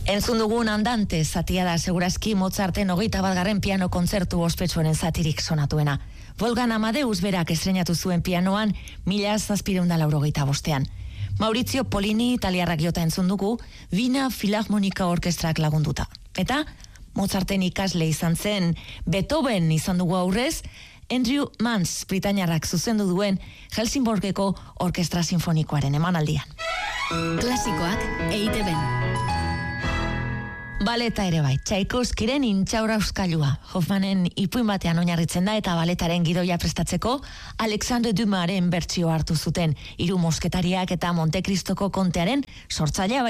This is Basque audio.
Entzun dugun Andante zatia da segurazki Mozarten 21. piano kontzertu ospetsuaren zatirik sonatuena. Wolfgang Amadeus berak estreinatu zuen pianoan 1785. Maurizio Pollini italiarrak jota entzun dugu, Wiener Philharmonika Orkestrak lagunduta. Eta Mozarten ikasle izan zen Beethoven izan dugu aurrez, Andrew Mans Britainiarrak zuzendu duen Helsingborgeko Orkestra Sinfonikoaren emanaldian. Klasikoak EITB-n. Baleta ere bai, Tchaikovskiren Intxaurauskailua. Hoffmanen ipuin batean oinarritzen da eta baletaren gidoia prestatzeko Alexandre Dumasren bertsio hartu zuten. 3 mosketariak eta Monte Cristoko kontearen sortzailea